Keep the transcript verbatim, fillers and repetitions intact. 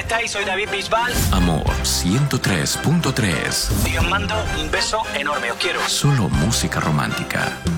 estáis? Soy David Bisbal. Amor ciento tres punto tres. Y os mando un beso enorme, os quiero. Solo música romántica.